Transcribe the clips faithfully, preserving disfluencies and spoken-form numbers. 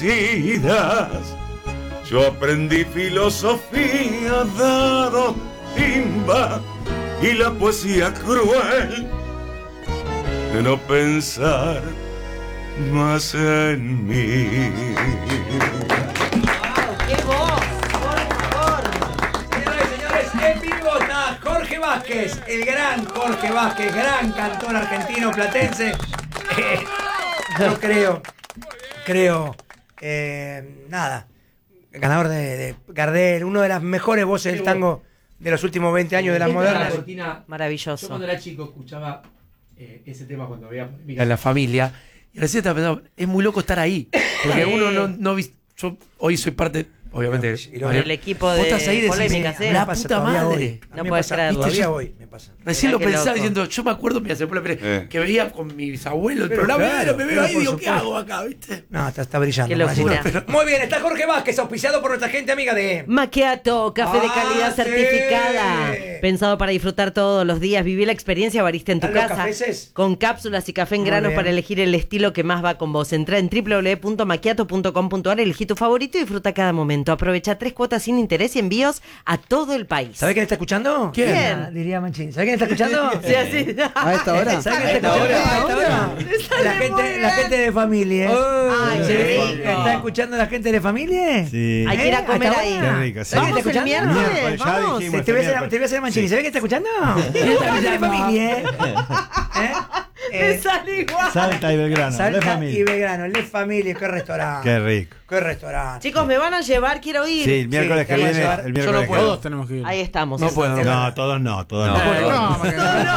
Yo aprendí filosofía, dado, timba y la poesía cruel de no pensar más en mí. ¡Wow! ¡Qué voz! ¡Por favor! Señores y señores, en vivo está Jorge Vázquez, el gran Jorge Vázquez, gran cantor argentino platense. Eh, yo creo, creo, eh, nada, ganador de, de Gardel, uno de las mejores voces del tango de los últimos veinte años de las modernas. Maravilloso. Yo cuando era chico escuchaba eh, ese tema cuando veía polémica en la familia. Y recién estaba pensando, es muy loco estar ahí. Porque uno no, no vi, yo hoy soy parte, obviamente, del equipo de vos estás ahí y decís, polémicas, ¿eh? la Pasa puta todavía madre. hoy. No puedes creerlo. Todavía Yo- hoy me pasa. Mirá Recién lo qué pensaba loco. diciendo, yo me acuerdo, mira, se pone la pele- Eh. que veía con mis abuelos el Pero programa, claro, me veo pero ahí y por digo, ¿qué supuesto. hago acá, viste? No, está, está brillando. Qué locura. Pero- Muy bien, está Jorge Vázquez, auspiciado por nuestra gente amiga de... Macchiato, café de Ah, calidad sí. certificada. Pensado para disfrutar todos los días. Viví la experiencia barista en tu ¿Están los casa. cafeses? Con cápsulas y café en Muy granos bien. para elegir el estilo que más va con vos. Entra en doble u doble u doble u punto macchiato punto com punto a r, elegí tu favorito y disfruta cada momento. Aprovecha tres cuotas sin interés y envíos a todo el país. ¿Sabés quién está escuchando? ¿Quién? Ah, diría Manchín. ¿Sabés quién está escuchando? Sí, así. ¿A esta hora? ¿Sabés quién está escuchando? ¿A ¿A esta hora? La gente, la gente de familia. Ay, ¿Sí? qué rico. ¿Está escuchando la gente de familia? Sí. Hay que ir a ¿Eh? comer ¿Hasta ahí. ahora? Qué rico, sí. ¿Sabés quién Vamos está el escuchando? miércoles, Miércoles, ya vamos. dijimos. Te voy a hacer, miércoles. te voy a hacer Manchini. Sí. ¿Sabés quién está escuchando? La gente de familia. ¿Eh? Me Eh, sale igual. Salta y Belgrano, de Salta y familia. Belgrano, Le Familia, qué restaurante. Qué rico. Qué restaurante. Chicos, me van a llevar, quiero ir. Sí, el miércoles Sí, que te voy a viene. llevar. El Yo miércoles no que puedo. viene. Todos tenemos que ir. Ahí estamos. No puedo. No, todos no, todos No. no. Borracho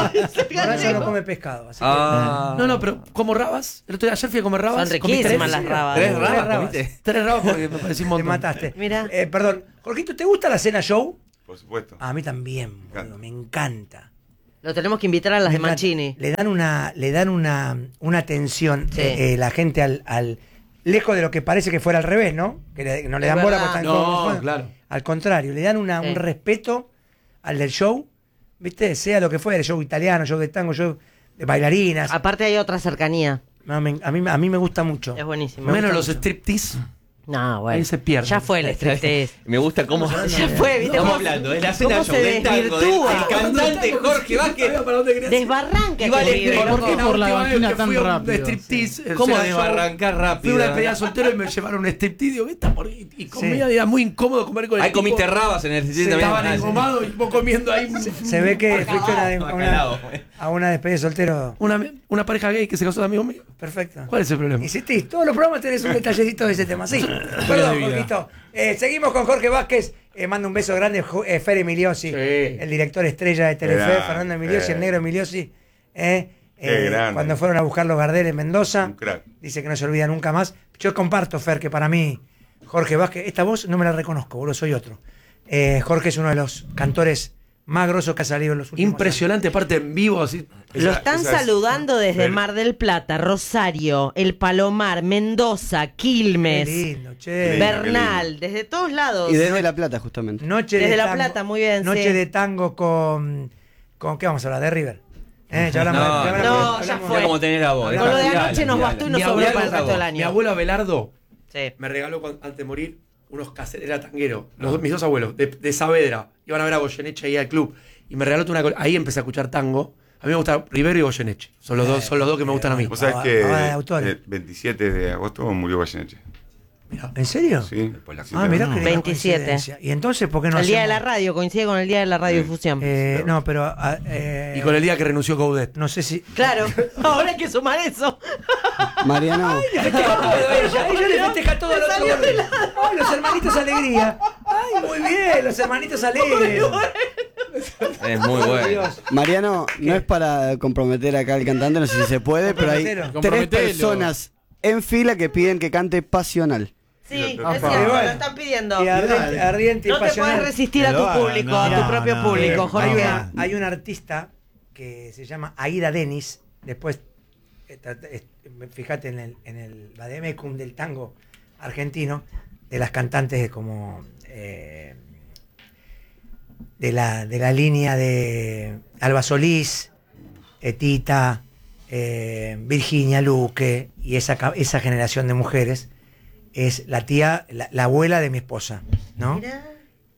no come pescado. Así que- Ah. No, no, pero como rabas. El otro día ayer fui a comer rabas. Son comí riquísimas tres. las rabas. Tres Tres rabas, rabas. ¿comiste? Tres rabas porque me pareció un Te montón. mataste. Mira. Eh, perdón, Jorgito, ¿te gusta la cena show? Por supuesto. A mí también, encanta. boludo, me encanta. Lo tenemos que invitar a las Me de encanta. Mancini. Le dan una, le dan una, una atención Sí. eh, eh, la gente al, al lejos de lo que parece que fuera al revés, ¿no? Que le- no le Es dan bola verdad. porque están No, cómodos. claro. Al contrario, le dan una, Sí. un respeto al del show, ¿viste? Sea lo que fuera, show italiano, show de tango, show de bailarinas. Aparte hay otra cercanía. No, me- a, mí, a mí me gusta mucho. Es buenísimo. Me Menos gusta los mucho. striptease. No, bueno. Ahí se pierde. Ya fue el striptease. Me gusta cómo. Ya fue, ¿viste? Estamos cómo- hablando de la cena cómo show, se del tango, del, desvirtúa. del cantante Jorge Vázquez. Desbarranca Y vale, este pibe, ¿por loco. qué por la última máquina vez que tan fui a un rápido? striptease, el ¿Cómo cena show, desbarrancar fui a una rápido? despedida soltero y me llevaron un striptease. Digo, ¿qué está por ahí? Y comía, y era muy incómodo comer con el Ahí tipo. comiste rabas en el Se estaban engomados y vos comiendo ahí. Se ve que fuiste a una, a Bacalao. una, a una despedida de soltero. Una, una pareja gay que se casó de amigo mío. Perfecto. ¿Cuál es el problema? Insistís, todos los programas tenés un detallecito de ese tema, sí. Perdón, de vida. Jorgito. Eh, seguimos con Jorge Vázquez. Eh, mando un beso grande, Jo- eh, Fer Emiliosi, Sí. el director estrella de Telefe, Grande. Fernando Emiliosi, el negro Emiliosi. Eh, Qué eh, grande. cuando fueron a buscar los Gardel en Mendoza, Un crack. dice que no se olvida nunca más. Yo comparto, Fer, que para mí, Jorge Vázquez, esta voz no me la reconozco, boludo, soy otro. Eh, Jorge es uno de los cantores más grosos que ha salido en los últimos Impresionante, aparte en vivo, así. Lo Esa- están esa es- saludando desde Fer- Mar del Plata, Rosario, El Palomar, Mendoza, años. Qué Quilmes, lindo, che. Qué lindo. Bernal, desde todos lados. Y desde La Plata, justamente. Noche Desde de La tango, Plata, muy bien, Noche sí. de tango con, con. ¿Qué vamos a hablar? De River. ¿Eh? Ya hablamos, No, ya hablamos- no, hablamos- ya Mira fue. cómo tenés la voz. Con lo de Dale, anoche nos dale. bastó y nos Mi sobró abuelo- para el resto del Mi año. abuelo Abelardo Sí. me regaló cuan- antes de morir unos cassettes, era tanguero, los, dos- mis dos abuelos, de, de Saavedra, iban a ver a Goyeneche ahí al club, y me regaló una col- ahí empecé a escuchar tango. A mí me gusta Rivero y Goyeneche, son los dos, son los dos que me gustan a mí. Vos sabés Ah, que ah, de autores. el veintisiete de agosto murió Goyeneche. ¿En serio? Sí. Ah, mirá que veintisiete. coincidencia. Y entonces, ¿por qué no El día de la hacemos, radio, coincide con el día de la radiodifusión. eh, no, pero. ah, eh, Y con el día que renunció Gaudet. No sé si. Claro, ahora hay que sumar eso. Mariano, Le festeja todo ella. Ella le festeja todo al otro. Ay, los hermanitos alegría. Ay, muy bien, los hermanitos alegres. Es muy bueno. Dios. Mariano, no es para comprometer acá al cantante, no sé si se puede, pero hay Comprometelo. tres Comprometelo. personas en fila que piden que cante Pasional. Sí, es Apa. cierto, Y bueno, lo están pidiendo. Y ardiente, ardiente y No te puedes pasional. resistir a Que tu lo haga, público, no, a tu no, propio no, público, no. Hay Jorge. una, hay un artista que se llama Aida Denis, después, eh, tra- eh, fíjate en el, en el vademecum del tango argentino, de las cantantes como eh, de, la, de la línea de Alba Solís, Etita, eh, Virginia Luque y esa, ca- esa generación de mujeres. es la tía, la, la abuela de mi esposa, ¿no? Mirá.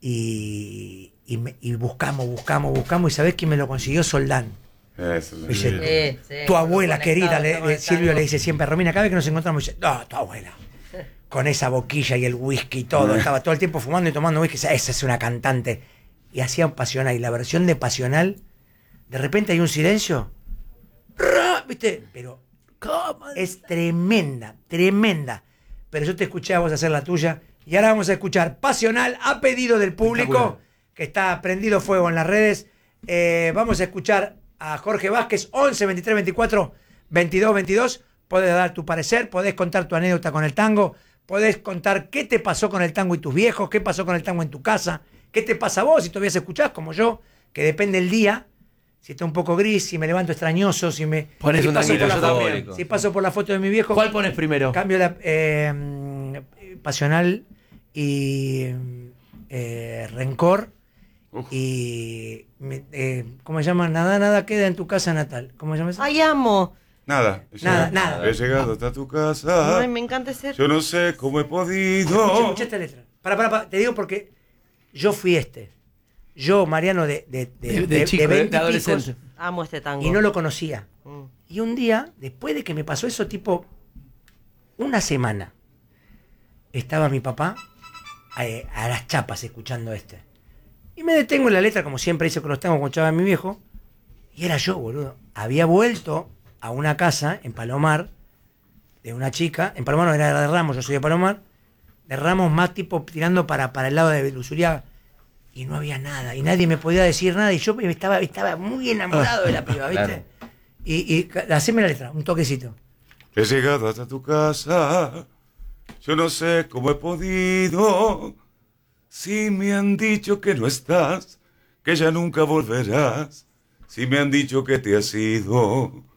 Y, y, me- y buscamos, buscamos, buscamos, y ¿sabés quién me lo consiguió? Soldán. Eso es Dice, lindo. Sí, sí, Tu abuela conectado, querida, le- está le- conectado. Silvio le dice siempre a Romina, cada vez que nos encontramos, dice, no, tu abuela. Con esa boquilla y el whisky y todo, estaba todo el tiempo fumando y tomando whisky, esa es una cantante. Y hacía un Pasional, y la versión de Pasional, de repente hay un silencio, ¡ra! ¿Viste? Pero es tremenda, tremenda. Pero yo te escuché a vos hacer la tuya, y ahora vamos a escuchar Pasional a pedido del público, Espectacular. que está prendido fuego en las redes. Eh, vamos a escuchar a Jorge Vázquez, once, veintitrés, veinticuatro, veintidós, veintidós. Podés dar tu parecer, podés contar tu anécdota con el tango, podés contar qué te pasó con el tango y tus viejos, qué pasó con el tango en tu casa, qué te pasa a vos si todavía se escuchás, como yo, que depende el día, si está un poco gris, si me levanto extrañoso, si me Pones si un paso, tanguito, por la yo foto, también. si paso por la foto de mi viejo, ¿Cuál pones primero? cambio la eh, mm, Pasional y eh, Rencor. Uf. Y me- eh, ¿cómo se llama? Nada, nada queda en tu casa natal. ¿Cómo se llama eso? Ay, amo. Nada. he Nada, llegado- nada. He llegado hasta tu casa. Ay, me encanta ser. Yo no sé cómo he Escucha, podido. escucha esta letra. Para, para, para, te digo porque yo fui este. Yo, Mariano, de, de, De- de chico, de- de veinte y adolescente. picos, Amo este tango. y no lo conocía. Mm. Y un día, después de que me pasó eso, tipo una semana, estaba mi papá eh, a las chapas escuchando este. Y me detengo en la letra, como siempre hice con los tangos cuando estaba mi viejo, y era yo, boludo. Había vuelto a una casa en Palomar de una chica, en Palomar no era de Ramos, yo soy de Palomar, de Ramos más tipo tirando para, para el lado de Lusuriaga, y no había nada, y nadie me podía decir nada, y yo me estaba, estaba muy enamorado de la piba, ¿viste? Claro. Y, y ca- haceme la letra, un toquecito. He llegado hasta tu casa. Yo no sé cómo he podido. Si me han dicho que no estás, que ya nunca volverás. Si me han dicho que te has ido,